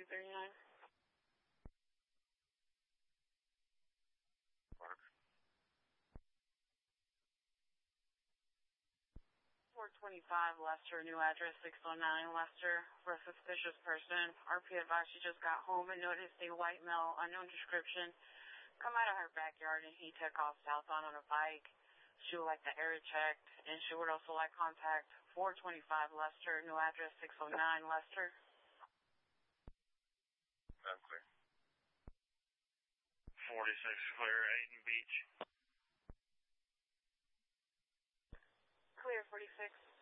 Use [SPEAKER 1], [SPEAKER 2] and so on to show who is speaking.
[SPEAKER 1] 239.
[SPEAKER 2] Mark.
[SPEAKER 1] 425 Lester, new address 609 Lester, for a suspicious person. RP advised she just got home and noticed a white male, unknown description, come out of her backyard and he took off southbound on a bike. She would like the area checked, and she would also like contact 425 Lester, new address 609 Lester.
[SPEAKER 2] I'm clear. 46 clear, Aiden Beach.
[SPEAKER 1] Clear 46.